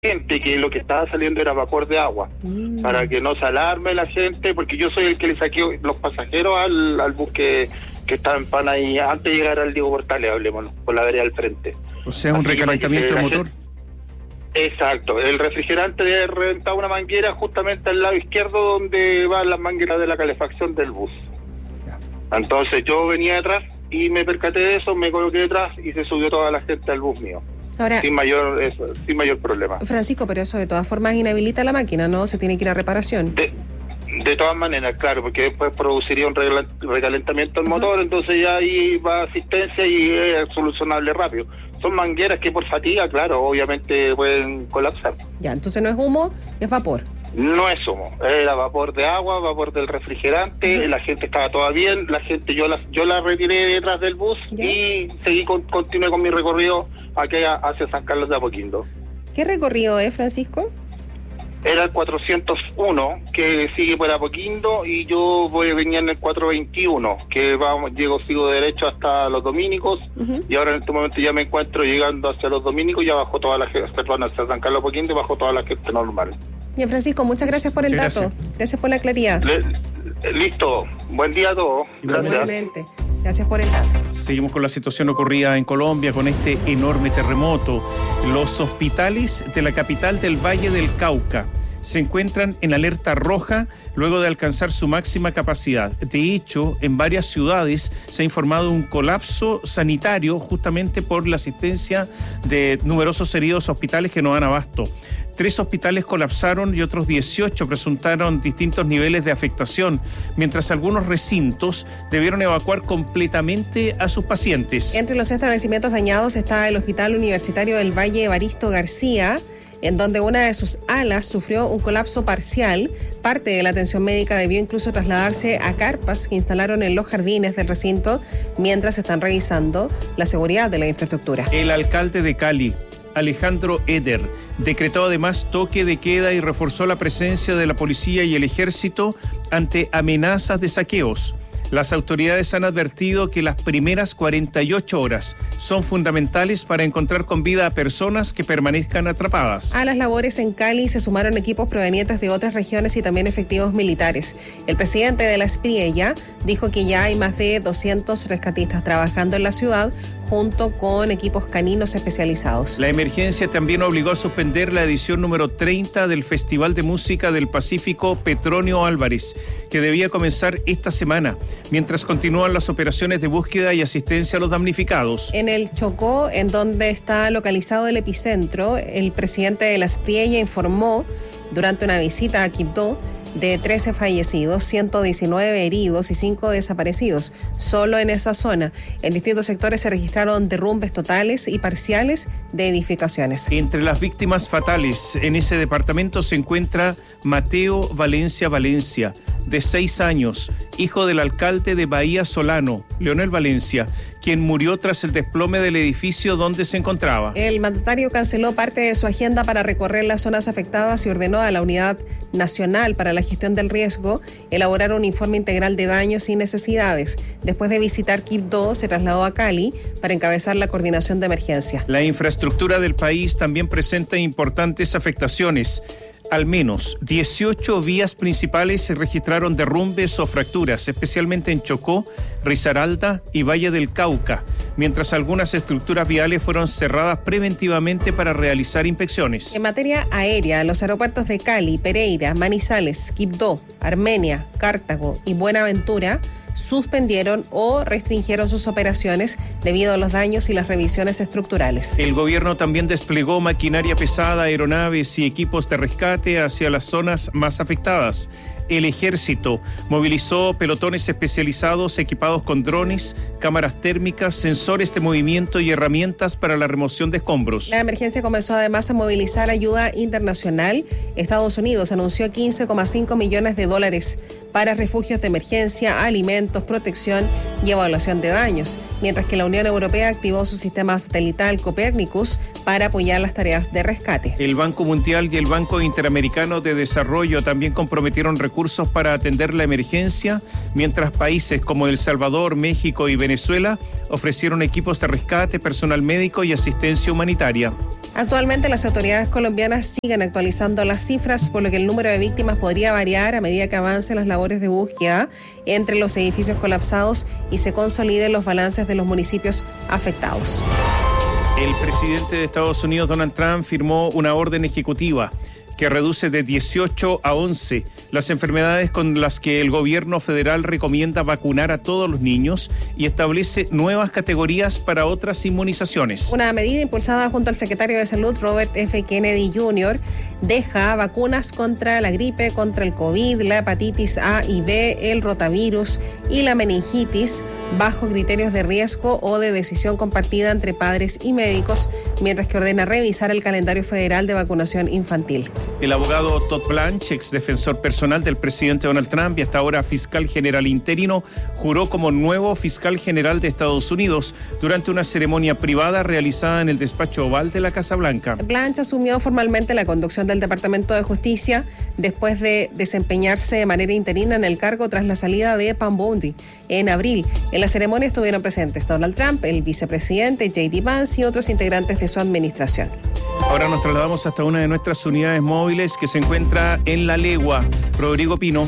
gente que lo que estaba saliendo era vapor de agua, para que no se alarme la gente, porque yo soy el que le saqué los pasajeros al bus que estaba en Pana y antes de llegar al Diego Portales, hablemoslo, por la vereda al frente. O sea, un recalentamiento de motor. Exacto, el refrigerante de reventado una manguera justamente al lado izquierdo donde van las mangueras de la calefacción del bus. Entonces yo venía detrás y me percaté de eso, me coloqué detrás y se subió toda la gente al bus mío. Ahora, sin mayor problema. Francisco, pero eso de todas formas inhabilita la máquina, ¿no? Se tiene que ir a reparación. De todas maneras, claro, porque después produciría un recalentamiento del motor, entonces ya ahí va asistencia y es solucionable rápido. Son mangueras que por fatiga, claro, obviamente pueden colapsar. Ya, entonces no es humo, es vapor. No es humo, era vapor de agua, vapor del refrigerante, la gente estaba toda bien, la gente yo la retiré detrás del bus y continué con mi recorrido hacia San Carlos de Apoquindo. ¿Qué recorrido es, Francisco? Era el 401, que sigue por Apoquindo, y yo venía en el 421, que sigo derecho hasta Los Dominicos, y ahora en este momento ya me encuentro llegando hacia Los Dominicos, ya bajó toda la gente, perdón, hacia San Carlos de Apoquindo, y bajó toda la gente normal. Bien, Francisco, muchas gracias por el dato. Gracias por la claridad. Listo, buen día a todos. Igualmente. Gracias por el dato. Seguimos con la situación ocurrida en Colombia con este enorme terremoto. Los hospitales de la capital del Valle del Cauca se encuentran en alerta roja luego de alcanzar su máxima capacidad. De hecho, en varias ciudades se ha informado un colapso sanitario justamente por la asistencia de numerosos heridos a hospitales que no dan abasto. 3 hospitales colapsaron y otros 18 presentaron distintos niveles de afectación, mientras algunos recintos debieron evacuar completamente a sus pacientes. Entre los establecimientos dañados está el Hospital Universitario del Valle Evaristo García, en donde una de sus alas sufrió un colapso parcial. Parte de la atención médica debió incluso trasladarse a carpas que instalaron en los jardines del recinto mientras están revisando la seguridad de la infraestructura. El alcalde de Cali, Alejandro Eder, decretó además toque de queda y reforzó la presencia de la policía y el ejército ante amenazas de saqueos. Las autoridades han advertido que las primeras 48 horas son fundamentales para encontrar con vida a personas que permanezcan atrapadas. A las labores en Cali se sumaron equipos provenientes de otras regiones y también efectivos militares. El presidente de la SPRIELLA dijo que ya hay más de 200 rescatistas trabajando en la ciudad junto con equipos caninos especializados. La emergencia también obligó a suspender la edición número 30 del Festival de Música del Pacífico Petronio Álvarez, que debía comenzar esta semana, mientras continúan las operaciones de búsqueda y asistencia a los damnificados. En el Chocó, en donde está localizado el epicentro, el presidente de la SPRIELLA informó durante una visita a Quibdó de 13 fallecidos, 119 heridos y 5 desaparecidos, solo en esa zona. En distintos sectores se registraron derrumbes totales y parciales de edificaciones. Entre las víctimas fatales en ese departamento se encuentra Mateo Valencia, de 6 años, hijo del alcalde de Bahía Solano, Leonel Valencia, quien murió tras el desplome del edificio donde se encontraba. El mandatario canceló parte de su agenda para recorrer las zonas afectadas y ordenó a la Unidad Nacional para la Gestión del Riesgo elaborar un informe integral de daños y necesidades. Después de visitar Quibdó, se trasladó a Cali para encabezar la coordinación de emergencia. La infraestructura del país también presenta importantes afectaciones. Al menos 18 vías principales se registraron derrumbes o fracturas, especialmente en Chocó, Risaralda y Valle del Cauca, mientras algunas estructuras viales fueron cerradas preventivamente para realizar inspecciones. En materia aérea, los aeropuertos de Cali, Pereira, Manizales, Quibdó, Armenia, Cartago y Buenaventura suspendieron o restringieron sus operaciones debido a los daños y las revisiones estructurales. El gobierno también desplegó maquinaria pesada, aeronaves y equipos de rescate hacia las zonas más afectadas. El ejército movilizó pelotones especializados equipados con drones, cámaras térmicas, sensores de movimiento y herramientas para la remoción de escombros. La emergencia comenzó además a movilizar ayuda internacional. Estados Unidos anunció $15.5 millones para refugios de emergencia, alimentos, protección y evaluación de daños, mientras que la Unión Europea activó su sistema satelital Copernicus para apoyar las tareas de rescate. El Banco Mundial y el Banco Interamericano de Desarrollo también comprometieron recursos para atender la emergencia, mientras países como El Salvador, México y Venezuela ofrecieron equipos de rescate, personal médico y asistencia humanitaria. Actualmente las autoridades colombianas siguen actualizando las cifras, por lo que el número de víctimas podría variar a medida que avancen las labores de búsqueda entre los edificios colapsados y se consoliden los balances de los municipios afectados. El presidente de Estados Unidos, Donald Trump, firmó una orden ejecutiva que reduce de 18 a 11 las enfermedades con las que el gobierno federal recomienda vacunar a todos los niños y establece nuevas categorías para otras inmunizaciones. Una medida impulsada junto al secretario de Salud, Robert F. Kennedy Jr., deja vacunas contra la gripe, contra el COVID, la hepatitis A y B, el rotavirus y la meningitis bajo criterios de riesgo o de decisión compartida entre padres y médicos, mientras que ordena revisar el calendario federal de vacunación infantil. El abogado Todd Blanche, ex defensor personal del presidente Donald Trump y hasta ahora fiscal general interino, juró como nuevo fiscal general de Estados Unidos durante una ceremonia privada realizada en el despacho oval de la Casa Blanca. Blanche asumió formalmente la conducción del Departamento de Justicia después de desempeñarse de manera interina en el cargo tras la salida de Pam Bondi en abril. En la ceremonia estuvieron presentes Donald Trump, el vicepresidente J.D. Vance y otros integrantes de su administración. Ahora nos trasladamos hasta una de nuestras unidades móviles que se encuentra en La Legua. Rodrigo Pino.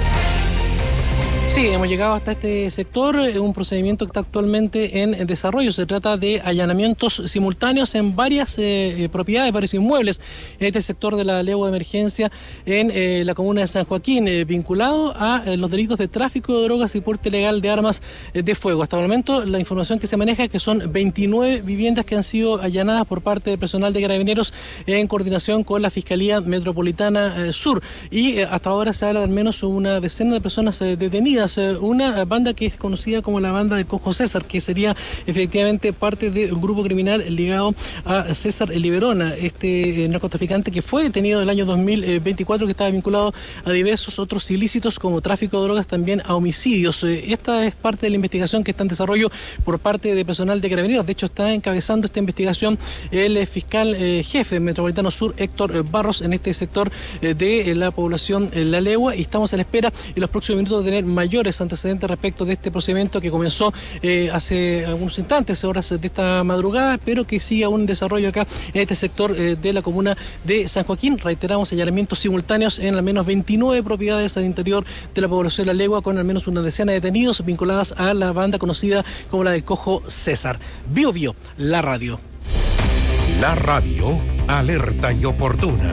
Sí, hemos llegado hasta este sector, un procedimiento que está actualmente en desarrollo. Se trata de allanamientos simultáneos en varias propiedades, varios inmuebles en este sector de la Legua de Emergencia en la comuna de San Joaquín, vinculado a los delitos de tráfico de drogas y porte ilegal de armas de fuego. Hasta el momento la información que se maneja es que son 29 viviendas que han sido allanadas por parte del personal de Carabineros en coordinación con la Fiscalía Metropolitana Sur. Y hasta ahora se habla de al menos una decena de personas detenidas. Una banda que es conocida como la banda de Cojo César, que sería efectivamente parte de un grupo criminal ligado a César Liberona, este narcotraficante que fue detenido en el año 2024, que estaba vinculado a diversos otros ilícitos como tráfico de drogas, también a homicidios. Esta es parte de la investigación que está en desarrollo por parte de personal de Carabineros. De hecho, está encabezando esta investigación el fiscal jefe metropolitano sur, Héctor Barros, en este sector de la población La Legua, y estamos a la espera en los próximos minutos de tener mayores antecedentes respecto de este procedimiento que comenzó hace algunos instantes, horas de esta madrugada, pero que sigue aún en desarrollo acá en este sector de la comuna de San Joaquín. Reiteramos, allanamientos simultáneos en al menos 29 propiedades al interior de la población de La Legua, con al menos una decena de detenidos vinculadas a la banda conocida como la del Cojo César. Bio Bio, la radio. La radio, alerta y oportuna.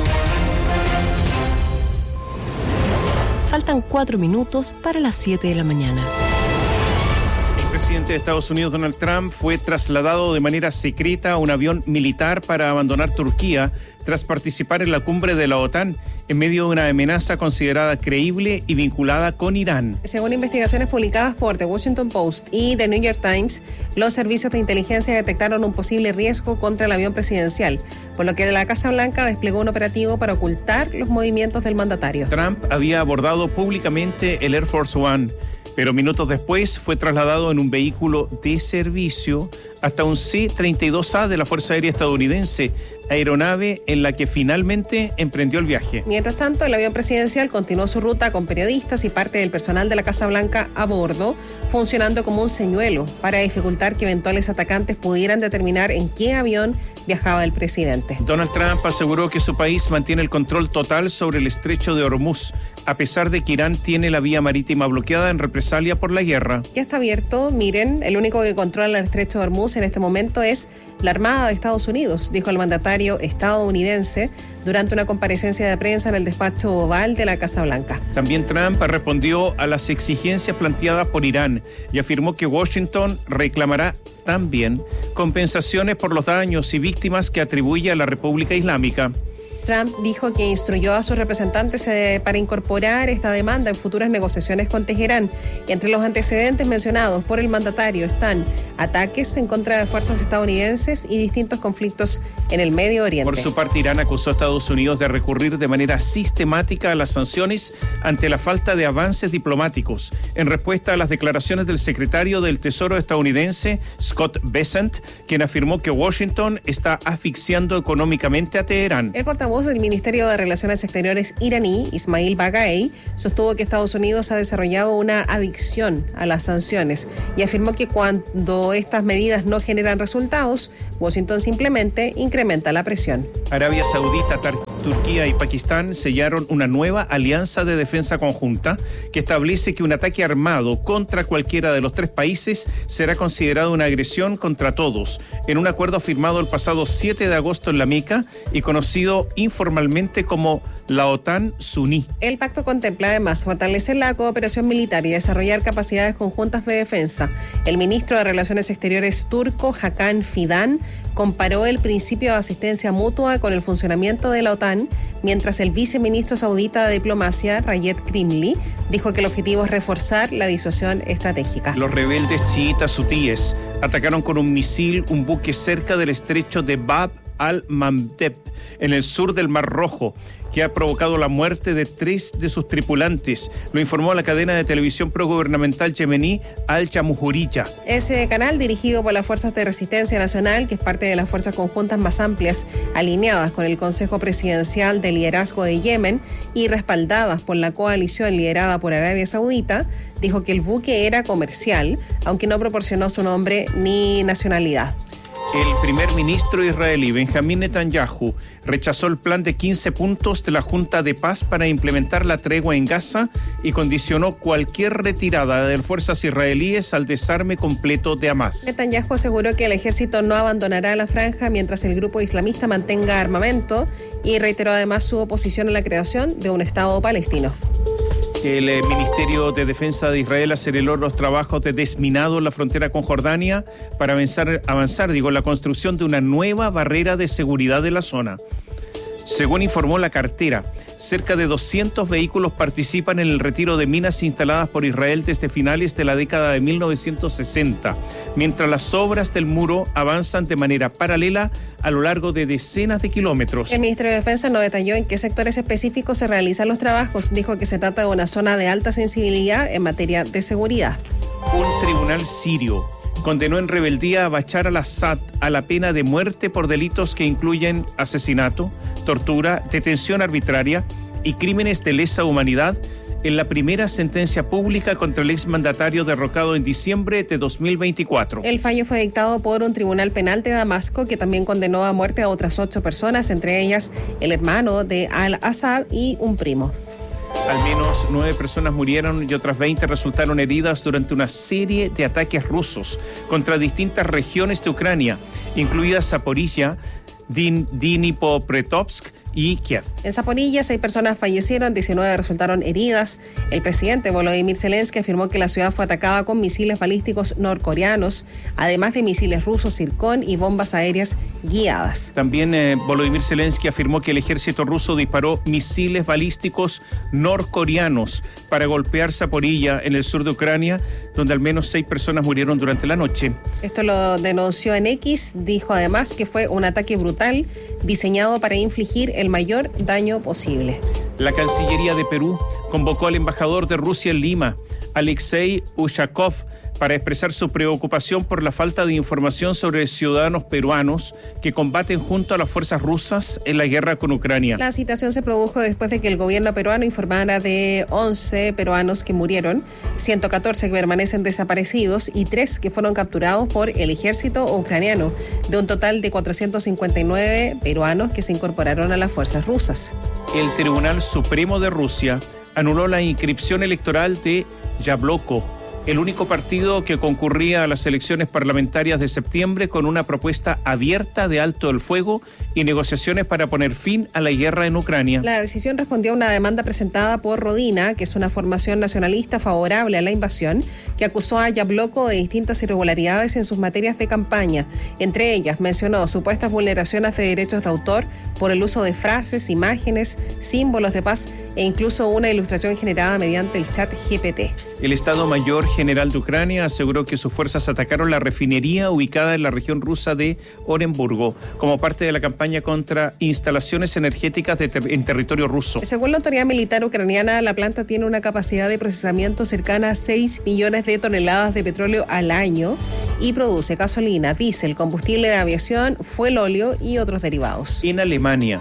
Faltan 4 minutos para las 7 de la mañana. El presidente de Estados Unidos, Donald Trump, fue trasladado de manera secreta a un avión militar para abandonar Turquía tras participar en la cumbre de la OTAN en medio de una amenaza considerada creíble y vinculada con Irán. Según investigaciones publicadas por The Washington Post y The New York Times, los servicios de inteligencia detectaron un posible riesgo contra el avión presidencial, por lo que la Casa Blanca desplegó un operativo para ocultar los movimientos del mandatario. Trump había abordado públicamente el Air Force One, pero minutos después fue trasladado en un vehículo de servicio hasta un C-32A de la Fuerza Aérea Estadounidense, aeronave en la que finalmente emprendió el viaje. Mientras tanto, el avión presidencial continuó su ruta con periodistas y parte del personal de la Casa Blanca a bordo, funcionando como un señuelo para dificultar que eventuales atacantes pudieran determinar en qué avión viajaba el presidente. Donald Trump aseguró que su país mantiene el control total sobre el estrecho de Hormuz, a pesar de que Irán tiene la vía marítima bloqueada en represalia por la guerra. Ya está abierto, miren, el único que controla el estrecho de Hormuz en este momento es la Armada de Estados Unidos, dijo el mandatario estadounidense durante una comparecencia de prensa en el despacho oval de la Casa Blanca. También Trump respondió a las exigencias planteadas por Irán y afirmó que Washington reclamará también compensaciones por los daños y víctimas que atribuye a la República Islámica. Trump dijo que instruyó a sus representantes para incorporar esta demanda en futuras negociaciones con Teherán. Y entre los antecedentes mencionados por el mandatario están ataques en contra de fuerzas estadounidenses y distintos conflictos en el Medio Oriente. Por su parte, Irán acusó a Estados Unidos de recurrir de manera sistemática a las sanciones ante la falta de avances diplomáticos, en respuesta a las declaraciones del secretario del Tesoro estadounidense, Scott Bessent, quien afirmó que Washington está asfixiando económicamente a Teherán. El portavoz portavoz del Ministerio de Relaciones Exteriores iraní, Ismail Baqai, sostuvo que Estados Unidos ha desarrollado una adicción a las sanciones y afirmó que cuando estas medidas no generan resultados, Washington simplemente incrementa la presión. Arabia Saudita, Turquía y Pakistán sellaron una nueva alianza de defensa conjunta que establece que un ataque armado contra cualquiera de los tres países será considerado una agresión contra todos, en un acuerdo firmado el pasado 7 de agosto en la Meca y conocido informalmente como la OTAN Suní. El pacto contempla además fortalecer la cooperación militar y desarrollar capacidades conjuntas de defensa. El ministro de Relaciones Exteriores turco, Hakan Fidan, comparó el principio de asistencia mutua con el funcionamiento de la OTAN, mientras el viceministro saudita de Diplomacia, Rayed Krimli, dijo que el objetivo es reforzar la disuasión estratégica. Los rebeldes chiitas hutíes atacaron con un misil un buque cerca del estrecho de Bab al-Mandeb, en el sur del Mar Rojo, que ha provocado la muerte de 3 de sus tripulantes. Lo informó la cadena de televisión progubernamental yemení Al-Jamhuriya. Ese canal, dirigido por las Fuerzas de Resistencia Nacional, que es parte de las fuerzas conjuntas más amplias, alineadas con el Consejo Presidencial de Liderazgo de Yemen y respaldadas por la coalición liderada por Arabia Saudita, dijo que el buque era comercial, aunque no proporcionó su nombre ni nacionalidad. El primer ministro israelí, Benjamín Netanyahu, rechazó el plan de 15 puntos de la Junta de Paz para implementar la tregua en Gaza y condicionó cualquier retirada de fuerzas israelíes al desarme completo de Hamás. Netanyahu aseguró que el ejército no abandonará la franja mientras el grupo islamista mantenga armamento y reiteró además su oposición a la creación de un Estado palestino. El Ministerio de Defensa de Israel aceleró los trabajos de desminado en la frontera con Jordania para avanzar en la construcción de una nueva barrera de seguridad de la zona. Según informó la cartera, cerca de 200 vehículos participan en el retiro de minas instaladas por Israel desde finales de la década de 1960, mientras las obras del muro avanzan de manera paralela a lo largo de decenas de kilómetros. El Ministerio de Defensa no detalló en qué sectores específicos se realizan los trabajos. Dijo que se trata de una zona de alta sensibilidad en materia de seguridad. Un tribunal sirio condenó en rebeldía a Bashar al-Assad a la pena de muerte por delitos que incluyen asesinato, tortura, detención arbitraria y crímenes de lesa humanidad en la primera sentencia pública contra el exmandatario derrocado en diciembre de 2024. El fallo fue dictado por un tribunal penal de Damasco que también condenó a muerte a otras 8 personas, entre ellas el hermano de al-Assad y un primo. Al menos 9 personas murieron y otras 20 resultaron heridas durante una serie de ataques rusos contra distintas regiones de Ucrania, incluidas Zaporizhia, Dnipropetrovsk y Kiev. En Zaporilla, 6 personas fallecieron, 19 resultaron heridas. El presidente Volodymyr Zelensky afirmó que la ciudad fue atacada con misiles balísticos norcoreanos, además de misiles rusos Zircon y bombas aéreas guiadas. También Volodymyr Zelensky afirmó que el ejército ruso disparó misiles balísticos norcoreanos para golpear Zaporilla en el sur de Ucrania, donde al menos 6 personas murieron durante la noche. Esto lo denunció en X, dijo además que fue un ataque brutal diseñado para infligir el mayor daño posible. La Cancillería de Perú convocó al embajador de Rusia en Lima, Alexei Ushakov, para expresar su preocupación por la falta de información sobre ciudadanos peruanos que combaten junto a las fuerzas rusas en la guerra con Ucrania. La situación se produjo después de que el gobierno peruano informara de 11 peruanos que murieron, 114 que permanecen desaparecidos y 3 que fueron capturados por el ejército ucraniano, de un total de 459 peruanos que se incorporaron a las fuerzas rusas. El Tribunal Supremo de Rusia anuló la inscripción electoral de Yabloko, el único partido que concurría a las elecciones parlamentarias de septiembre con una propuesta abierta de alto el fuego y negociaciones para poner fin a la guerra en Ucrania. La decisión respondió a una demanda presentada por Rodina, que es una formación nacionalista favorable a la invasión, que acusó a Yabloko de distintas irregularidades en sus materias de campaña. Entre ellas mencionó supuestas vulneraciones de derechos de autor por el uso de frases, imágenes, símbolos de paz e incluso una ilustración generada mediante el chat GPT. El Estado Mayor General de Ucrania aseguró que sus fuerzas atacaron la refinería ubicada en la región rusa de Orenburgo como parte de la campaña contra instalaciones energéticas en territorio ruso. Según la autoridad militar ucraniana, la planta tiene una capacidad de procesamiento cercana a 6 millones de toneladas de petróleo al año y produce gasolina, diésel, combustible de aviación, fuel óleo y otros derivados. En Alemania,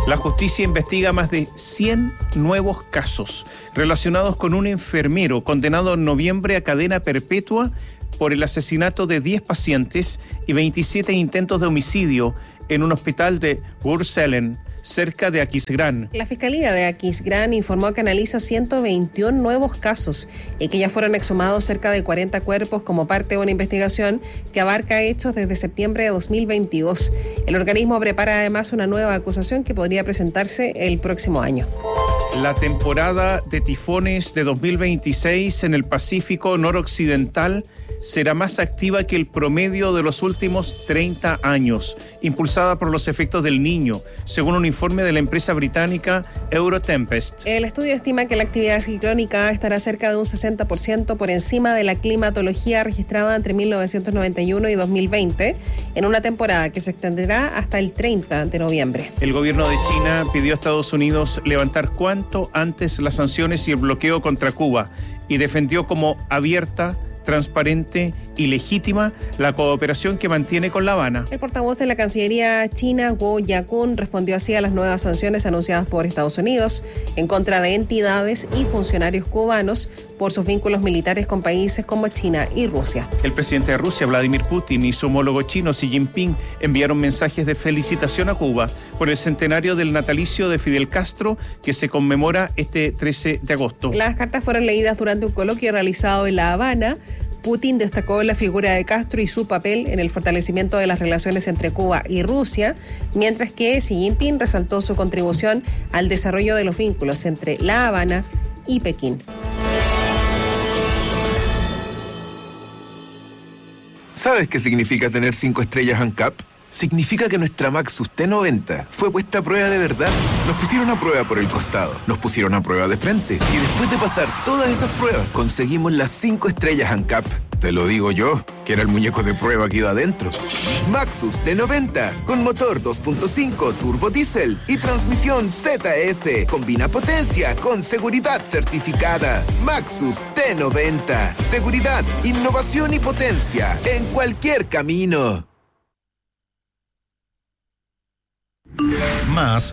La justicia investiga más de 100 nuevos casos relacionados con un enfermero condenado en noviembre a cadena perpetua por el asesinato de 10 pacientes y 27 intentos de homicidio en un hospital de Würselen, cerca de Aquisgrán. La Fiscalía de Aquisgrán informó que analiza 121 nuevos casos y que ya fueron exhumados cerca de 40 cuerpos como parte de una investigación que abarca hechos desde septiembre de 2022. El organismo prepara además una nueva acusación que podría presentarse el próximo año. La temporada de tifones de 2026 en el Pacífico noroccidental será más activa que el promedio de los últimos 30 años, impulsada por los efectos del Niño, según un informe de la empresa británica Eurotempest. El estudio estima que la actividad ciclónica estará cerca de un 60% por encima de la climatología registrada entre 1991 y 2020, en una temporada que se extenderá hasta el 30 de noviembre. El gobierno de China pidió a Estados Unidos levantar cuanto antes las sanciones y el bloqueo contra Cuba y defendió como abierta, transparente y legítima la cooperación que mantiene con La Habana. El portavoz de la Cancillería china, Guo Yakun, respondió así a las nuevas sanciones anunciadas por Estados Unidos en contra de entidades y funcionarios cubanos por sus vínculos militares con países como China y Rusia. El presidente de Rusia, Vladimir Putin, y su homólogo chino, Xi Jinping, enviaron mensajes de felicitación a Cuba por el centenario del natalicio de Fidel Castro, que se conmemora este 13 de agosto. Las cartas fueron leídas durante un coloquio realizado en La Habana. Putin destacó la figura de Castro y su papel en el fortalecimiento de las relaciones entre Cuba y Rusia, mientras que Xi Jinping resaltó su contribución al desarrollo de los vínculos entre La Habana y Pekín. ¿Sabes qué significa tener 5 estrellas ANCAP? Significa que nuestra Maxus T90 fue puesta a prueba de verdad. Nos pusieron a prueba por el costado, nos pusieron a prueba de frente y después de pasar todas esas pruebas conseguimos las 5 estrellas ANCAP. Te lo digo yo, que era el muñeco de prueba que iba adentro. Maxus T90 con motor 2.5 turbo diésel y transmisión ZF. Combina potencia con seguridad certificada. Maxus T90. Seguridad, innovación y potencia en cualquier camino. Más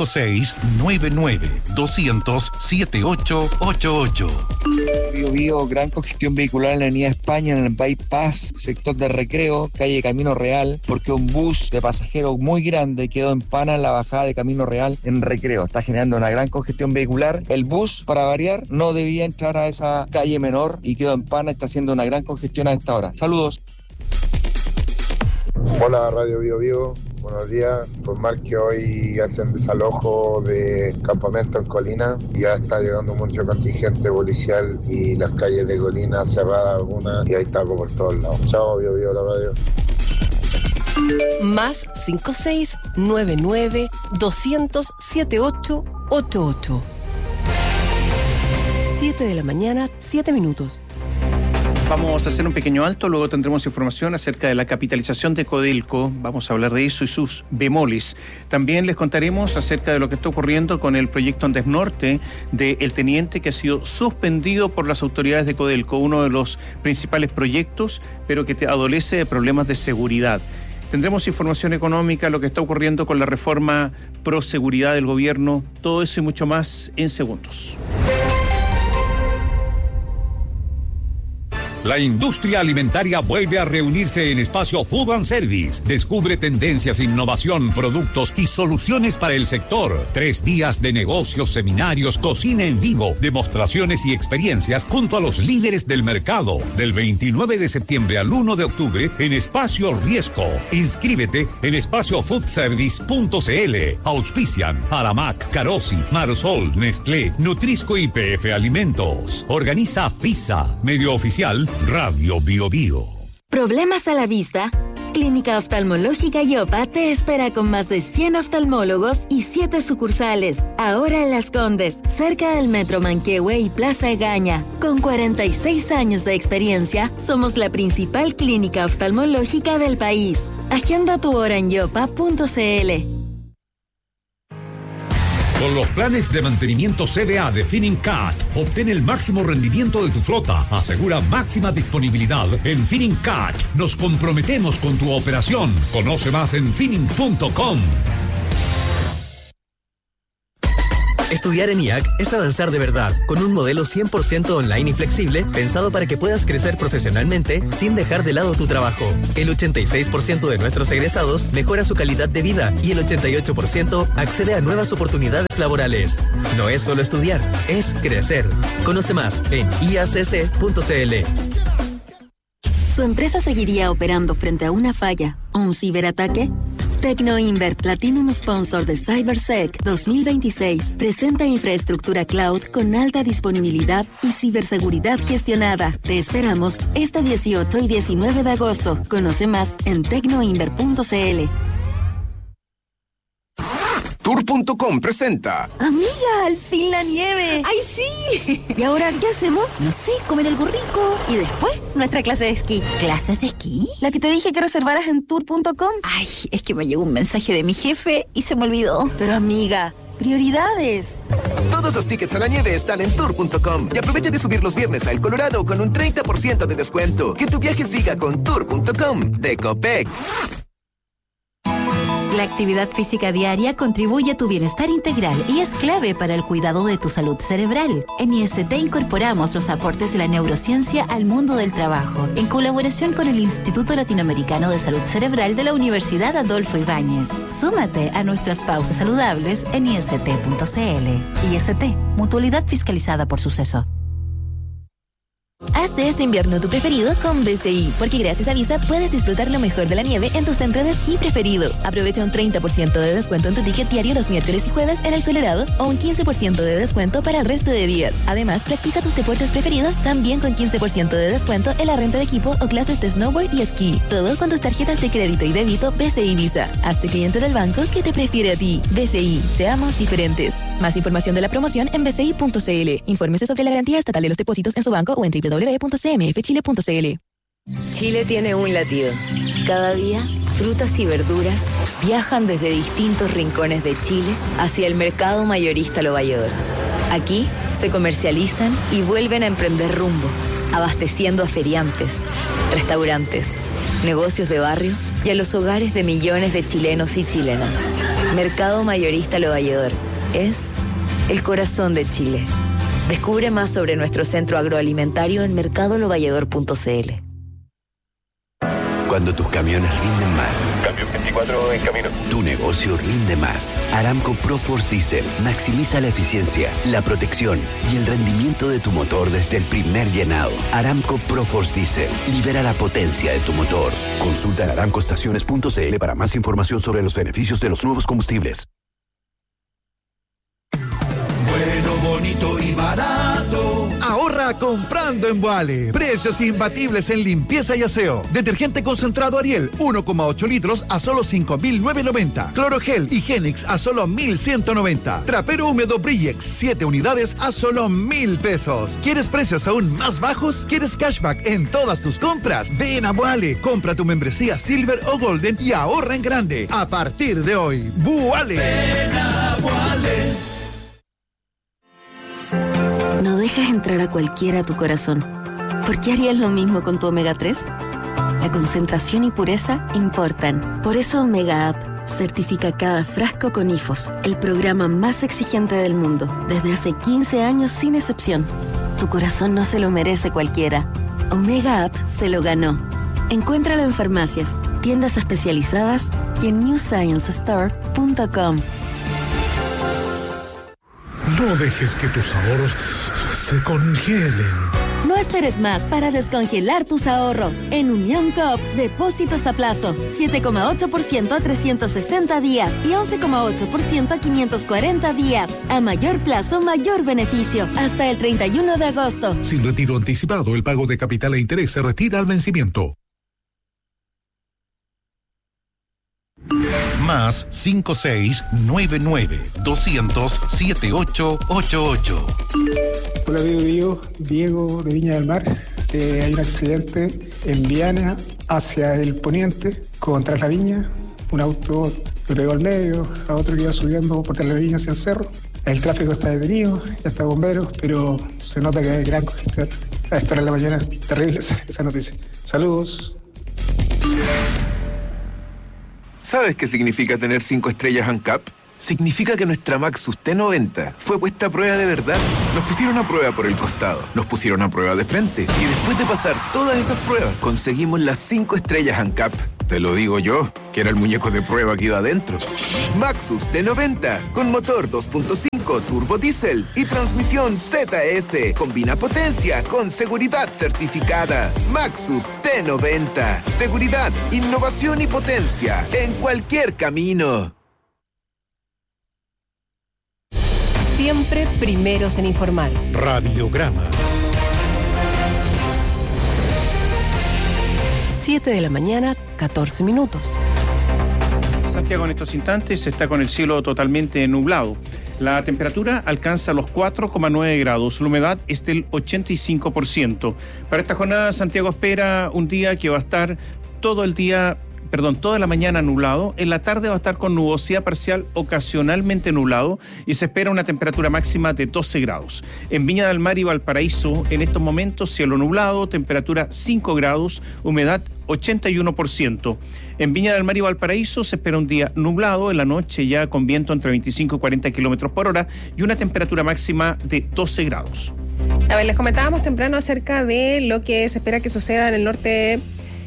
5699-200-7888. Bio, gran congestión vehicular en la Avenida España, en el Bypass, sector de Recreo, calle Camino Real, porque un bus de pasajeros muy grande quedó en pana en la bajada de Camino Real en Recreo. Está generando una gran congestión vehicular. El bus, para variar, no debía entrar a esa calle menor y quedó en pana. Está haciendo una gran congestión a esta hora. Saludos. Hola, Radio Bio. Buenos días. Informar que hoy hacen desalojo de campamento en Colina. Ya está llegando mucho contingente policial y las calles de Colina cerradas algunas y hay taco por todos lados. Chao, Bio, la radio. Más 5699-200-7888. 7 de la mañana, 7 minutos. Vamos a hacer un pequeño alto, luego tendremos información acerca de la capitalización de Codelco. Vamos a hablar de eso y sus bemoles. También les contaremos acerca de lo que está ocurriendo con el proyecto Andes Norte de El Teniente, que ha sido suspendido por las autoridades de Codelco, uno de los principales proyectos, pero que adolece de problemas de seguridad. Tendremos información económica, lo que está ocurriendo con la reforma pro seguridad del gobierno, todo eso y mucho más en segundos. La industria alimentaria vuelve a reunirse en Espacio Food and Service. Descubre tendencias, innovación, productos y soluciones para el sector. 3 días de negocios, seminarios, cocina en vivo, demostraciones y experiencias junto a los líderes del mercado. Del 29 de septiembre al 1 de octubre en Espacio Riesco. Inscríbete en espaciofoodservice.cl. Auspician Aramac, Carosi, Marsol, Nestlé, Nutrisco y PF Alimentos. Organiza FISA, medio oficial Radio Bio. ¿Problemas a la vista? Clínica Oftalmológica Yopa te espera con más de 100 oftalmólogos y 7 sucursales. Ahora en Las Condes, cerca del Metro Manquehue y Plaza Egaña. Con 46 años de experiencia, somos la principal clínica oftalmológica del país. Agenda tu hora en yopa.cl. Con los planes de mantenimiento CDA de Finincat, obtén el máximo rendimiento de tu flota. Asegura máxima disponibilidad. En Finincat nos comprometemos con tu operación. Conoce más en finning.com. Estudiar en IAC es avanzar de verdad, con un modelo 100% online y flexible, pensado para que puedas crecer profesionalmente sin dejar de lado tu trabajo. El 86% de nuestros egresados mejora su calidad de vida y el 88% accede a nuevas oportunidades laborales. No es solo estudiar, es crecer. Conoce más en iacc.cl. ¿Su empresa seguiría operando frente a una falla o un ciberataque? TecnoInver, Platinum Sponsor de CyberSec 2026, presenta infraestructura cloud con alta disponibilidad y ciberseguridad gestionada. Te esperamos este 18 y 19 de agosto. Conoce más en tecnoinver.cl. Tour.com presenta. Amiga, al fin la nieve. ¡Ay, sí! ¿Y ahora qué hacemos? No sé, comer algo rico. Y después, nuestra clase de esquí. ¿Clases de esquí? La que te dije que reservaras en Tour.com. Ay, es que me llegó un mensaje de mi jefe y se me olvidó. Pero amiga, prioridades. Todos los tickets a la nieve están en Tour.com. Y aprovecha de subir los viernes a El Colorado con un 30% de descuento. Que tu viaje siga con Tour.com de Copec. La actividad física diaria contribuye a tu bienestar integral y es clave para el cuidado de tu salud cerebral. En IST incorporamos los aportes de la neurociencia al mundo del trabajo, en colaboración con el Instituto Latinoamericano de Salud Cerebral de la Universidad Adolfo Ibáñez. Súmate a nuestras pausas saludables en ist.cl. IST, mutualidad fiscalizada por Suceso. Haz de este invierno tu preferido con BCI, porque gracias a Visa puedes disfrutar lo mejor de la nieve en tu centro de esquí preferido. Aprovecha un 30% de descuento en tu ticket diario los miércoles y jueves en El Colorado o un 15% de descuento para el resto de días. Además, practica tus deportes preferidos también con 15% de descuento en la renta de equipo o clases de snowboard y esquí. Todo con tus tarjetas de crédito y débito BCI Visa. Hazte cliente del banco que te prefiere a ti. BCI, seamos diferentes. Más información de la promoción en bci.cl. Infórmese sobre la garantía estatal de los depósitos en su banco o en www.cmfchile.cl. Chile tiene un latido. Cada día, frutas y verduras viajan desde distintos rincones de Chile hacia el mercado mayorista Lo Valledor. Aquí se comercializan y vuelven a emprender rumbo, abasteciendo a feriantes, restaurantes, negocios de barrio y a los hogares de millones de chilenos y chilenas. Mercado mayorista Lo Valledor es el corazón de Chile. Descubre más sobre nuestro centro agroalimentario en mercadolovalledor.cl. Cuando tus camiones rinden más. Cambio 24 en camino. Tu negocio rinde más. Aramco ProForce Diesel maximiza la eficiencia, la protección y el rendimiento de tu motor desde el primer llenado. Aramco ProForce Diesel libera la potencia de tu motor. Consulta en aramcoestaciones.cl para más información sobre los beneficios de los nuevos combustibles. Bueno, bonito y barato. Ahorra comprando en Boale. Precios imbatibles en limpieza y aseo. Detergente concentrado Ariel, 1,8 litros a solo 5.990. Clorogel Higienix a solo 1.190. Trapero húmedo Brillex, 7 unidades a solo 1.000 pesos. ¿Quieres precios aún más bajos? ¿Quieres cashback en todas tus compras? Ven a Boale. Compra tu membresía Silver o Golden y ahorra en grande. A partir de hoy, Boale. Ven a Boale. No dejas entrar a cualquiera a tu corazón. ¿Por qué harías lo mismo con tu omega 3? La concentración y pureza importan. Por eso Omega Up certifica cada frasco con IFOS, el programa más exigente del mundo, desde hace 15 años sin excepción. Tu corazón no se lo merece cualquiera. Omega Up se lo ganó. Encuéntralo en farmacias, tiendas especializadas y en newsciencestore.com. No dejes que tus ahorros se congelen. No esperes más para descongelar tus ahorros. En Unión Coop, depósitos a plazo, 7,8% a 360 días y 11,8% a 540 días. A mayor plazo, mayor beneficio. Hasta el 31 de agosto. Sin retiro anticipado, el pago de capital e interés se retira al vencimiento. Más 5699-200-7888. Hola, Diego de Viña del Mar. Hay un accidente en Viana hacia el poniente contra la Viña. Un auto que pegó al medio, a otro que iba subiendo por la Viña hacia el cerro. El tráfico está detenido, ya está bomberos, pero se nota que hay gran congestión. A esta hora de la mañana, terrible esa noticia. Saludos. ¿Sabes qué significa tener 5 estrellas ANCAP? significa que nuestra Maxus T90 fue puesta a prueba de verdad. Nos pusieron a prueba por el costado, nos pusieron a prueba de frente y después de pasar todas esas pruebas conseguimos las 5 estrellas ANCAP. Te lo digo yo, que era el muñeco de prueba que iba adentro. Maxus T90 con motor 2.5 turbo diésel y transmisión ZF. Combina potencia con seguridad certificada. Maxus T90. Seguridad, innovación y potencia en cualquier camino. Siempre primeros en informar. Radiograma. 7 de la mañana, 14 minutos. Santiago en estos instantes está con el cielo totalmente nublado. La temperatura alcanza los 4,9 grados. La humedad es del 85%. Para esta jornada, Santiago espera un día que va a estar toda la mañana nublado, en la tarde va a estar con nubosidad parcial ocasionalmente nublado y se espera una temperatura máxima de 12 grados. En Viña del Mar y Valparaíso, en estos momentos cielo nublado, temperatura 5 grados, humedad 81%. En Viña del Mar y Valparaíso se espera un día nublado, en la noche ya con viento entre 25 y 40 kilómetros por hora y una temperatura máxima de 12 grados. A ver, les comentábamos temprano acerca de lo que se espera que suceda en el norte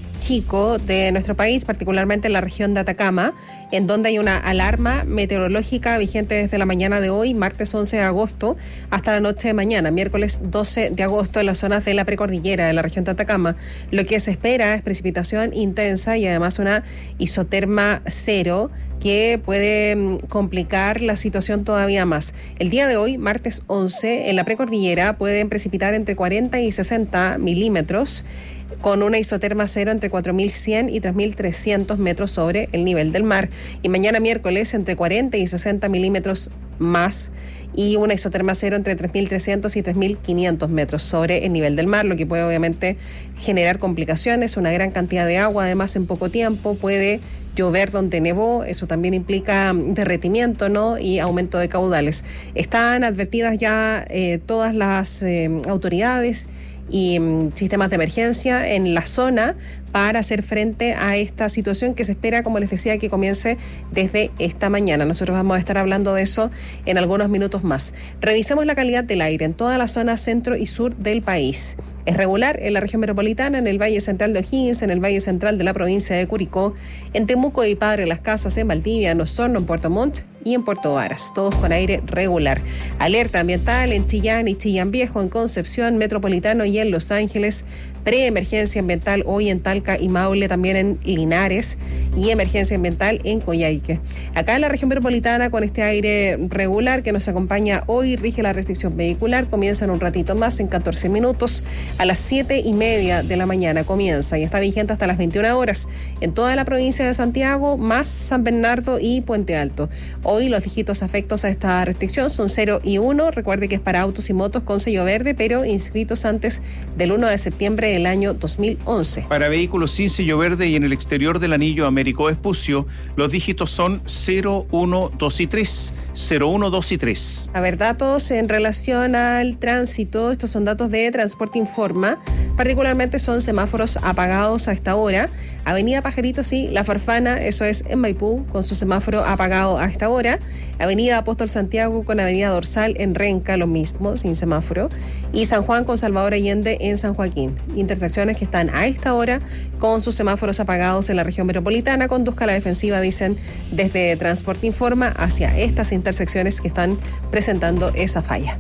chico de nuestro país, particularmente en la región de Atacama, en donde hay una alarma meteorológica vigente desde la mañana de hoy, martes 11 de agosto, hasta la noche de mañana, miércoles 12 de agosto, en las zonas de la precordillera de la región de Atacama. Lo que se espera es precipitación intensa y además una isoterma cero que puede complicar la situación todavía más. El día de hoy, martes 11, en la precordillera pueden precipitar entre 40 y 60 milímetros, con una isoterma cero entre 4.100 y 3.300 metros sobre el nivel del mar. Y mañana miércoles entre 40 y 60 milímetros más y una isoterma cero entre 3.300 y 3.500 metros sobre el nivel del mar, lo que puede obviamente generar complicaciones, una gran cantidad de agua, además en poco tiempo puede llover donde nevó, eso también implica derretimiento, ¿no? Y aumento de caudales. Están advertidas ya todas las autoridades y sistemas de emergencia en la zona para hacer frente a esta situación que se espera, como les decía, que comience desde esta mañana. Nosotros vamos a estar hablando de eso en algunos minutos más. Revisemos la calidad del aire en toda la zona centro y sur del país. Es regular en la región metropolitana, en el Valle Central de O'Higgins, en el Valle Central de la provincia de Curicó, en Temuco y Padre Las Casas, en Valdivia, en Osorno, en Puerto Montt y en Puerto Varas, todos con aire regular. Alerta ambiental en Chillán y Chillán Viejo, en Concepción, Metropolitano y en Los Ángeles. Preemergencia ambiental hoy en Talca y Maule, también en Linares, y emergencia ambiental en Coyhaique. Acá en la región metropolitana, con este aire regular que nos acompaña hoy, rige la restricción vehicular. Comienza en un ratito más, en 14 minutos, a las 7:30 de la mañana comienza y está vigente hasta las 21 horas en toda la provincia de Santiago, más San Bernardo y Puente Alto. Hoy los dígitos afectos a esta restricción son 0 y 1. Recuerde que es para autos y motos con sello verde, pero inscritos antes del 1 de septiembre del año 2011. Para vehículos sin sello verde y en el exterior del anillo Américo Vespucio, los dígitos son 0, 1, 2 y 3. 0, 1, 2 y 3. A ver, datos en relación al tránsito. Estos son datos de Transporte Informa. Particularmente son semáforos apagados a esta hora. Avenida Pajaritos y La Farfana, eso es en Maipú, con su semáforo apagado a esta hora. Avenida Apóstol Santiago con Avenida Dorsal en Renca, lo mismo, sin semáforo. Y San Juan con Salvador Allende en San Joaquín. Intersecciones que están a esta hora con sus semáforos apagados en la región metropolitana. Conduzca a la defensiva, dicen desde Transporte Informa, hacia estas intersecciones que están presentando esa falla.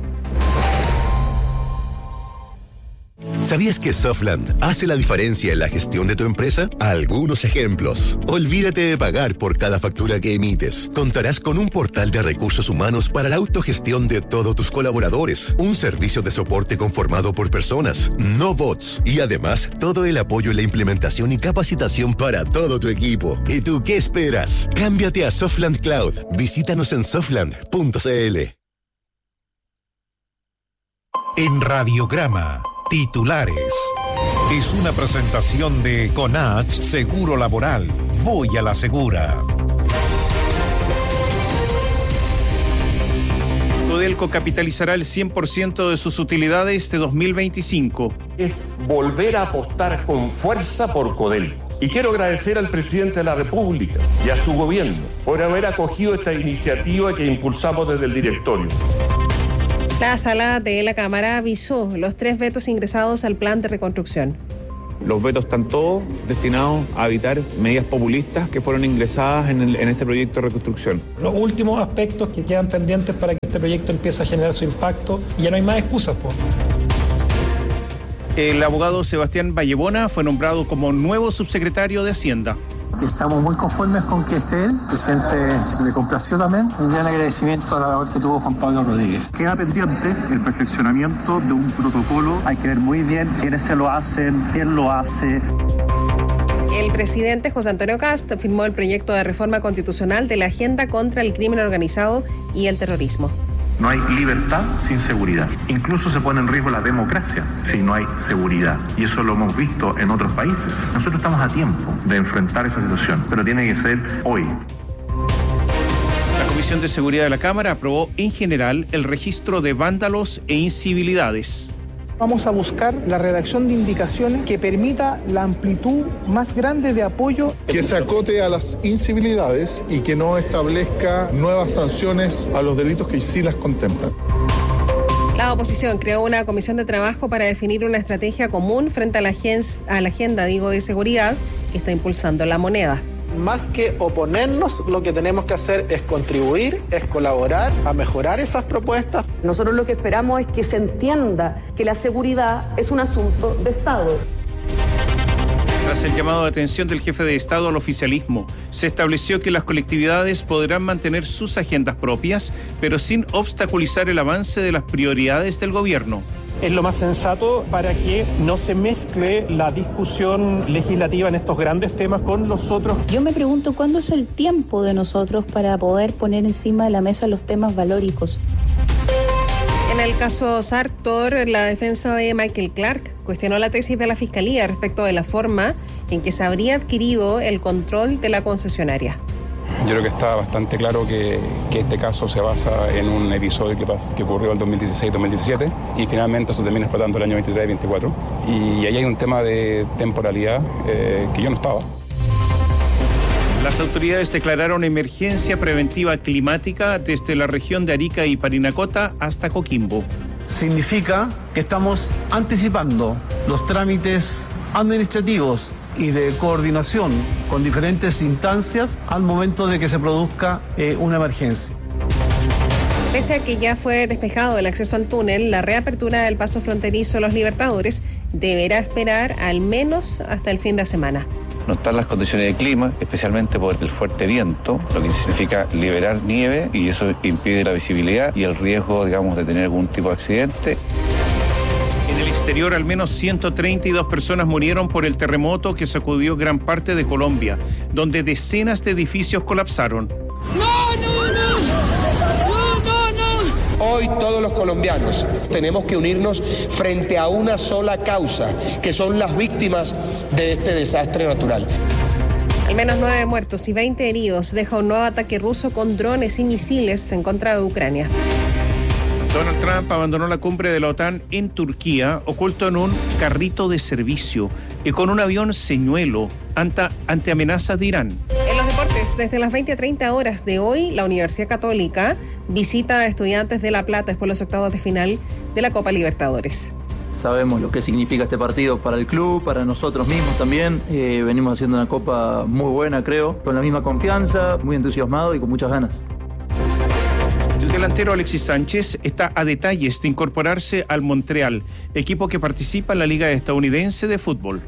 ¿Sabías que Softland hace la diferencia en la gestión de tu empresa? Algunos ejemplos. Olvídate de pagar por cada factura que emites. Contarás con un portal de recursos humanos para la autogestión de todos tus colaboradores. Un servicio de soporte conformado por personas, no bots. Y además, todo el apoyo en la implementación y capacitación para todo tu equipo. ¿Y tú qué esperas? Cámbiate a Softland Cloud. Visítanos en softland.cl. En Radiograma, titulares. Es una presentación de Conach Seguro Laboral. Voy a la segura. Codelco capitalizará el 100% de sus utilidades de 2025. Es volver a apostar con fuerza por Codelco. Y quiero agradecer al presidente de la República y a su gobierno por haber acogido esta iniciativa que impulsamos desde el directorio. La sala de la Cámara avisó los 3 vetos ingresados al plan de reconstrucción. Los vetos están todos destinados a evitar medidas populistas que fueron ingresadas en ese proyecto de reconstrucción. Los últimos aspectos que quedan pendientes para que este proyecto empiece a generar su impacto y ya no hay más excusas, pues. El abogado Sebastián Vallebona fue nombrado como nuevo subsecretario de Hacienda. Estamos muy conformes con que esté él. El presidente le complació también. Un gran agradecimiento a la labor que tuvo Juan Pablo Rodríguez. Queda pendiente el perfeccionamiento de un protocolo. Hay que ver muy bien quiénes se lo hacen, quién lo hace. El presidente José Antonio Kast firmó el proyecto de reforma constitucional de la Agenda contra el Crimen Organizado y el Terrorismo. No hay libertad sin seguridad. Incluso se pone en riesgo la democracia si no hay seguridad. Y eso lo hemos visto en otros países. Nosotros estamos a tiempo de enfrentar esa situación, pero tiene que ser hoy. La Comisión de Seguridad de la Cámara aprobó en general el registro de vándalos e incivilidades. Vamos a buscar la redacción de indicaciones que permita la amplitud más grande de apoyo. Que se acote a las incivilidades y que no establezca nuevas sanciones a los delitos que sí las contemplan. La oposición creó una comisión de trabajo para definir una estrategia común frente a la agenda de seguridad que está impulsando la moneda. Más que oponernos, lo que tenemos que hacer es contribuir, es colaborar a mejorar esas propuestas. Nosotros lo que esperamos es que se entienda que la seguridad es un asunto de Estado. Tras el llamado de atención del jefe de Estado al oficialismo, se estableció que las colectividades podrán mantener sus agendas propias, pero sin obstaculizar el avance de las prioridades del gobierno. Es lo más sensato para que no se mezcle la discusión legislativa en estos grandes temas con los otros. Yo me pregunto cuándo es el tiempo de nosotros para poder poner encima de la mesa los temas valóricos. En el caso Sartor, la defensa de Michael Clark cuestionó la tesis de la Fiscalía respecto de la forma en que se habría adquirido el control de la concesionaria. Yo creo que está bastante claro que este caso se basa en un episodio que ocurrió en 2016-2017 y finalmente eso termina explotando el año 23-24. Y ahí hay un tema de temporalidad que yo no estaba. Las autoridades declararon emergencia preventiva climática desde la región de Arica y Parinacota hasta Coquimbo. Significa que estamos anticipando los trámites administrativos y de coordinación con diferentes instancias al momento de que se produzca una emergencia. Pese a que ya fue despejado el acceso al túnel, la reapertura del paso fronterizo Los Libertadores deberá esperar al menos hasta el fin de semana. No están las condiciones de clima, especialmente por el fuerte viento, lo que significa liberar nieve y eso impide la visibilidad y el riesgo, digamos, de tener algún tipo de accidente. En el exterior, al menos 132 personas murieron por el terremoto que sacudió gran parte de Colombia, donde decenas de edificios colapsaron. Hoy todos los colombianos tenemos que unirnos frente a una sola causa, que son las víctimas de este desastre natural. Al menos 9 muertos y 20 heridos deja un nuevo ataque ruso con drones y misiles en contra de Ucrania. Donald Trump abandonó la cumbre de la OTAN en Turquía, oculto en un carrito de servicio y con un avión señuelo ante amenazas de Irán. En los deportes, desde las 20:30 horas de hoy, la Universidad Católica visita a Estudiantes de La Plata después de los octavos de final de la Copa Libertadores. Sabemos lo que significa este partido para el club, para nosotros mismos también. Venimos haciendo una Copa muy buena, creo, con la misma confianza, muy entusiasmado y con muchas ganas. El delantero Alexis Sánchez está a detalles de incorporarse al Montreal, equipo que participa en la Liga Estadounidense de Fútbol.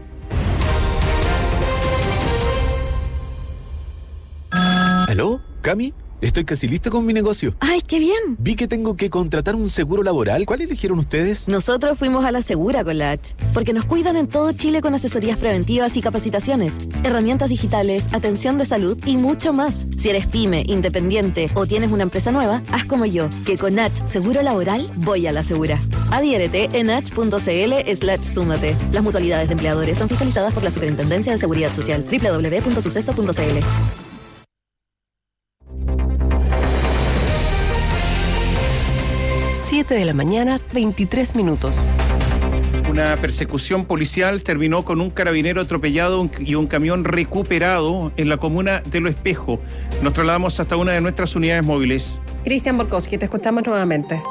¿Aló? ¿Cami? Estoy casi lista con mi negocio. ¡Ay, qué bien! Vi que tengo que contratar un seguro laboral. ¿Cuál eligieron ustedes? Nosotros fuimos a la Segura con la H, porque nos cuidan en todo Chile con asesorías preventivas y capacitaciones, herramientas digitales, atención de salud y mucho más. Si eres pyme, independiente o tienes una empresa nueva, haz como yo, que con H Seguro Laboral voy a la Segura. Adhiérete en h.cl/súmate. Las mutualidades de empleadores son fiscalizadas por la Superintendencia de Seguridad Social. www.suceso.cl. 7 de la mañana, 23 minutos. Una persecución policial terminó con un carabinero atropellado y un camión recuperado en la comuna de Lo Espejo. Nos trasladamos hasta una de nuestras unidades móviles. Cristian Borkowski, te escuchamos nuevamente.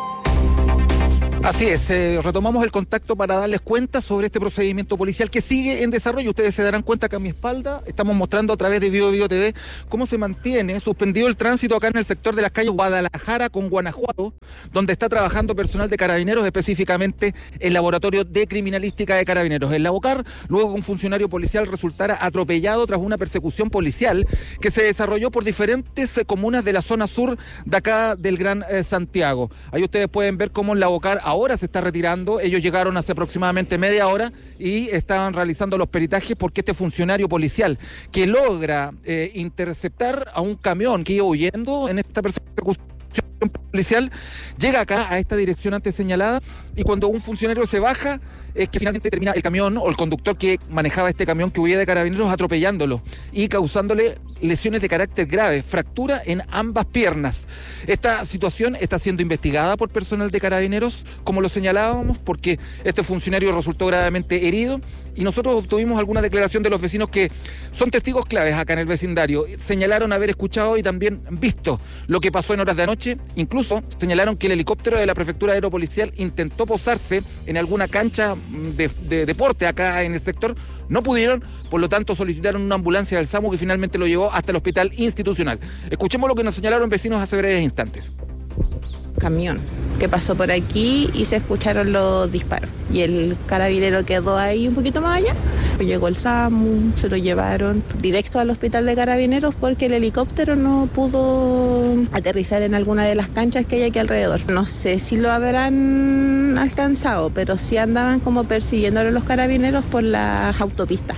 Así es, retomamos el contacto para darles cuenta sobre este procedimiento policial que sigue en desarrollo. Ustedes se darán cuenta que a mi espalda estamos mostrando a través de Bio TV cómo se mantiene suspendido el tránsito acá en el sector de las calles Guadalajara con Guanajuato, donde está trabajando personal de Carabineros, específicamente el Laboratorio de Criminalística de Carabineros. En la Bocar, luego que un funcionario policial resultara atropellado tras una persecución policial que se desarrolló por diferentes comunas de la zona sur de acá del Gran Santiago. Ahí ustedes pueden ver cómo en la Bocar ahora se está retirando. Ellos llegaron hace aproximadamente media hora y estaban realizando los peritajes porque este funcionario policial que logra interceptar a un camión que iba huyendo en esta persecución policial llega acá a esta dirección antes señalada, y cuando un funcionario se baja es que finalmente termina el camión o el conductor que manejaba este camión que huía de Carabineros atropellándolo y causándole lesiones de carácter grave, fractura en ambas piernas. Esta situación está siendo investigada por personal de Carabineros, como lo señalábamos, porque este funcionario resultó gravemente herido, y nosotros obtuvimos alguna declaración de los vecinos que son testigos claves acá en el vecindario. Señalaron haber escuchado y también visto lo que pasó en horas de anoche. Incluso señalaron que el helicóptero de la Prefectura Aeropolicial intentó posarse en alguna cancha de deporte acá en el sector. No pudieron, por lo tanto solicitaron una ambulancia del SAMU que finalmente lo llevó hasta el hospital institucional. Escuchemos lo que nos señalaron vecinos hace breves instantes. Camión que pasó por aquí y se escucharon los disparos y el carabinero quedó ahí un poquito más allá. Llegó el SAMU, se lo llevaron directo al hospital de Carabineros porque el helicóptero no pudo aterrizar en alguna de las canchas que hay aquí alrededor. No sé si lo habrán alcanzado, pero sí andaban como persiguiéndolo los carabineros por las autopistas.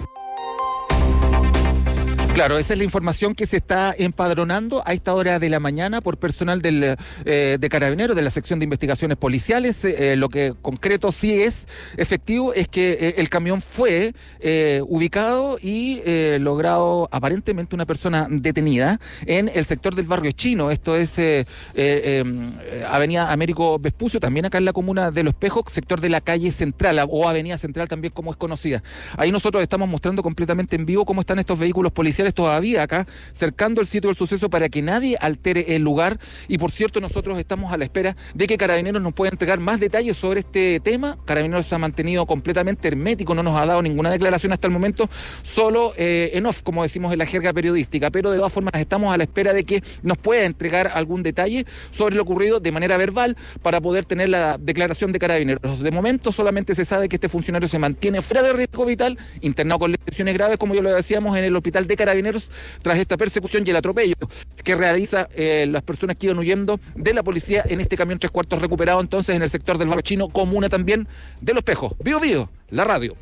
Claro, esa es la información que se está empadronando a esta hora de la mañana por personal de Carabineros, de la sección de investigaciones policiales. Lo que concreto sí es efectivo es que el camión fue ubicado y logrado aparentemente una persona detenida en el sector del barrio Chino. Esto es Avenida Américo Vespucio, también acá en la comuna de Lo Espejo, sector de la calle Central o Avenida Central también como es conocida. Ahí nosotros estamos mostrando completamente en vivo cómo están estos vehículos policiales todavía acá, cercando el sitio del suceso para que nadie altere el lugar. Y por cierto, nosotros estamos a la espera de que Carabineros nos pueda entregar más detalles sobre este tema. Carabineros se ha mantenido completamente hermético, no nos ha dado ninguna declaración hasta el momento, solo en off, como decimos en la jerga periodística, pero de todas formas estamos a la espera de que nos pueda entregar algún detalle sobre lo ocurrido de manera verbal para poder tener la declaración de Carabineros. De momento solamente se sabe que este funcionario se mantiene fuera de riesgo vital, internado con lesiones graves, como ya lo decíamos, en el hospital de Carabineros tras esta persecución y el atropello que realiza las personas que iban huyendo de la policía en este camión 3/4 recuperado entonces en el sector del barrio Chino, comuna también de Lo Espejo. Bio Bio, la radio.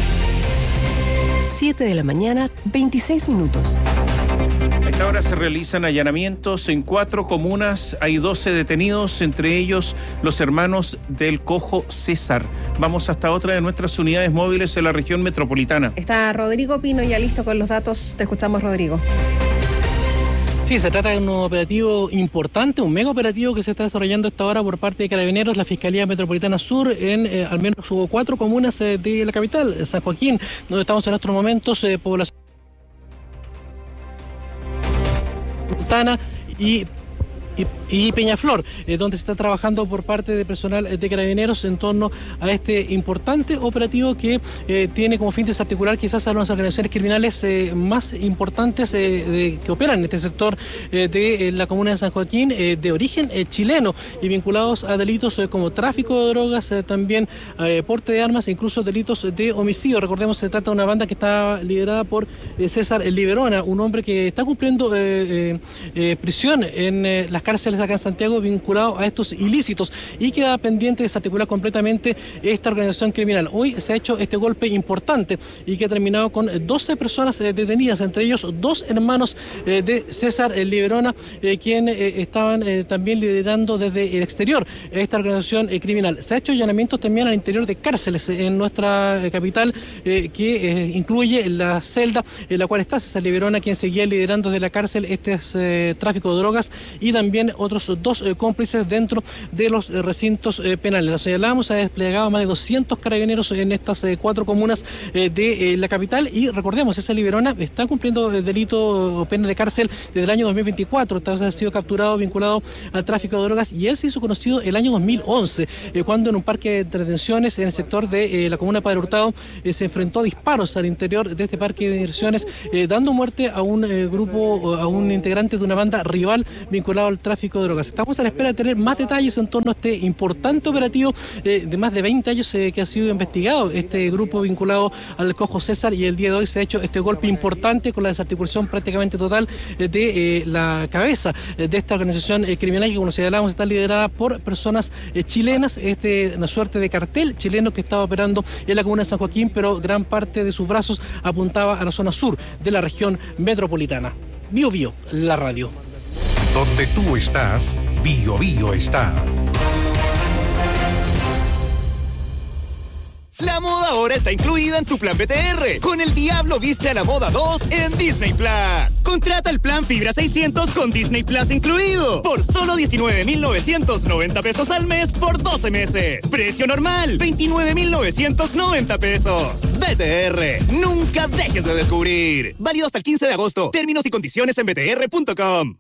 7 de la mañana, 26 minutos. A esta hora se realizan allanamientos en 4 comunas. Hay 12 detenidos, entre ellos los hermanos del Cojo César. Vamos hasta otra de nuestras unidades móviles en la región metropolitana. Está Rodrigo Pino ya listo con los datos. Te escuchamos, Rodrigo. Sí, se trata de un operativo importante, un mega operativo que se está desarrollando esta hora por parte de Carabineros, la Fiscalía Metropolitana Sur, en al menos hubo 4 comunas de la capital, San Joaquín, donde estamos en estos momentos, población y Peñaflor, donde se está trabajando por parte de personal de Carabineros en torno a este importante operativo que tiene como fin desarticular quizás a las organizaciones criminales más importantes que operan en este sector de la comuna de San Joaquín, de origen chileno y vinculados a delitos como tráfico de drogas, también porte de armas e incluso delitos de homicidio. Recordemos, se trata de una banda que está liderada por César Liberona, un hombre que está cumpliendo prisión en las cárceles acá en Santiago vinculado a estos ilícitos y queda pendiente de desarticular completamente esta organización criminal. Hoy se ha hecho este golpe importante y que ha terminado con 12 personas detenidas, entre ellos 2 hermanos de César Liberona, quien estaban también liderando desde el exterior esta organización criminal. Se ha hecho allanamientos también al interior de cárceles en nuestra capital, que incluye la celda en la cual está César Liberona, quien seguía liderando desde la cárcel este tráfico de drogas y también otros 2 cómplices dentro de los recintos penales. Lo señalábamos, se ha desplegado más de 200 carabineros en estas 4 comunas de la capital, y recordemos, esa Liberona está cumpliendo delito o pena de cárcel desde el año 2024, ha sido capturado vinculado al tráfico de drogas, y él se hizo conocido el año 2011, cuando en un parque de entretenciones en el sector de la comuna de Padre Hurtado se enfrentó a disparos al interior de este parque de diversiones, dando muerte a un grupo, a un integrante de una banda rival vinculado al tráfico de drogas. Estamos a la espera de tener más detalles en torno a este importante operativo de más de 20 años que ha sido investigado este grupo vinculado al Cojo César, y el día de hoy se ha hecho este golpe importante con la desarticulación prácticamente total de la cabeza de esta organización criminal, que, como señalábamos, está liderada por personas chilenas, una suerte de cartel chileno que estaba operando en la comuna de San Joaquín, pero gran parte de sus brazos apuntaba a la zona sur de la región metropolitana. Bio Bio, la radio. Donde tú estás, Bio Bio está. La moda ahora está incluida en tu plan BTR, con El Diablo Viste a la Moda 2 en Disney Plus. Contrata el plan Fibra 600 con Disney Plus incluido, por solo 19,990 pesos al mes por 12 meses. Precio normal, 29,990 pesos. BTR, nunca dejes de descubrir. Válido hasta el 15 de agosto. Términos y condiciones en btr.com.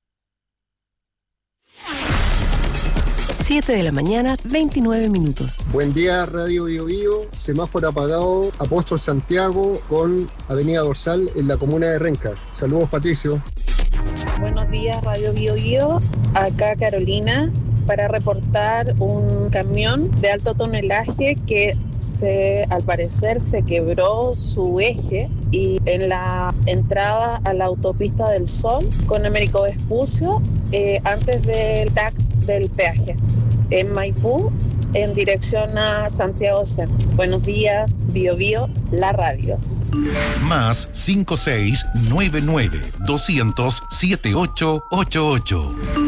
7 de la mañana, 29 minutos. Buen día, Radio Bio Bio. Semáforo apagado, Apóstol Santiago con Avenida Dorsal en la comuna de Renca. Saludos, Patricio. Buenos días, Radio Bio Bio. Acá Carolina, para reportar un camión de alto tonelaje que al parecer se quebró su eje, y en la entrada a la autopista del Sol con Américo Vespucio, antes del TAC del peaje, en Maipú, en dirección a Santiago Centro. Buenos días, Bio Bio, la radio. Más 5699 200 7888.